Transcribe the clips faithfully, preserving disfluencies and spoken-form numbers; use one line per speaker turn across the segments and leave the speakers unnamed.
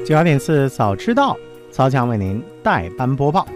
九八点四早知道，曹强为您代班播报。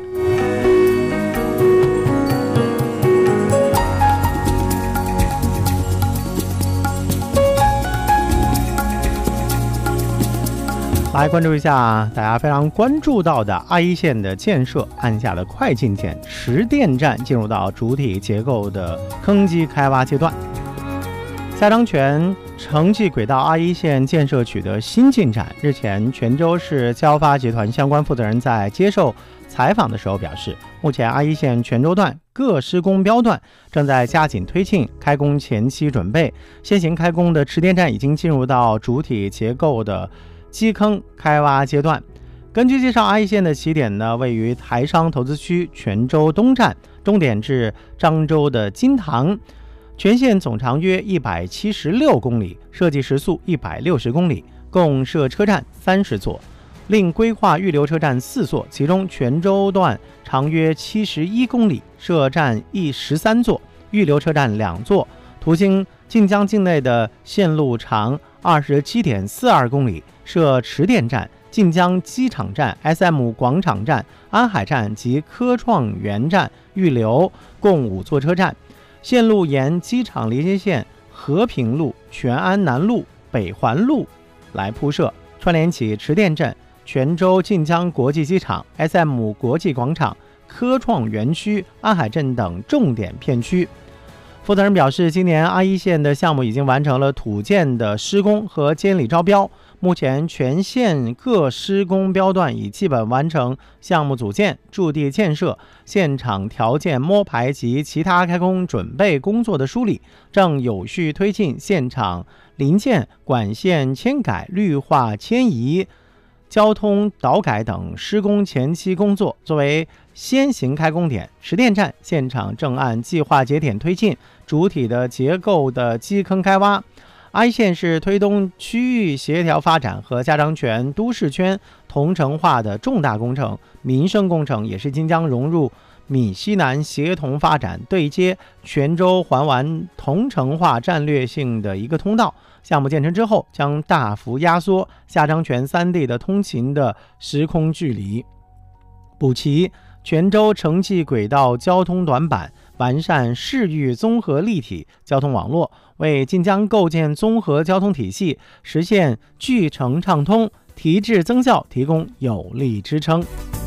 来关注一下大家非常关注到的阿一线的建设按下了快进键，池电站进入到主体结构的坑基开挖阶段。下张泉城际轨道阿一线建设取得新进展。日前，泉州市交发集团相关负责人在接受采访的时候表示，目前阿一线泉州段各施工标段正在加紧推进开工前期准备。先行开工的池电站已经进入到主体结构的基坑开挖阶段。根据介绍，阿一线的起点呢位于台商投资区泉州东站，终点至漳州的金塘。全线总长约一百七十六公里，设计时速一百六十公里，共设车站三十座，另规划预留车站四座，其中泉州段长约七十一公里，设站一十三座，预留车站两座。途经晋江境内的线路长二十七点四二公里，设池电站、晋江机场站、S M 广场站、安海站及科创园站预留，共五座车站。线路沿机场连接线和平路、全安南路、北环路来铺设，串联起池电站、泉州晋江国际机场、S M 国际广场、科创园区、安海镇等重点片区。负责人表示，今年阿一线的项目已经完成了土建的施工和监理招标，目前全线各施工标段已基本完成项目组建、驻地建设、现场条件摸排及其他开工准备工作的梳理，正有序推进现场临建、管线迁改、绿化迁移、交通导改等施工前期工作。作为先行开工点，池电站现场正按计划节点推进主体的结构的基坑开挖。阿一线是推动区域协调发展和下张泉都市圈同城化的重大工程，民生工程，也是即将融入闽西南协同发展、对接泉州环湾同城化战略性的一个通道。项目建成之后，将大幅压缩下张泉三地的通勤的时空距离，补齐泉州城际轨道交通短板，完善市域综合立体交通网络，为晋江构建综合交通体系、实现巨城畅通、提质增效提供有力支撑。